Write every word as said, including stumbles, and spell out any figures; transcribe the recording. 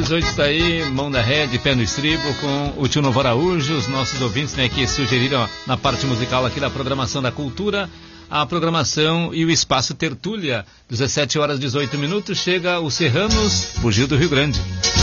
dezoito está aí, Mão da Rede, Pé no Estribo, com o Tio Novo Araújo, os nossos ouvintes, né, que sugeriram na parte musical aqui da programação da cultura, a programação e o espaço Tertúlia. dezessete horas e dezoito minutos, chega o Serranos, Bugio do Rio Grande.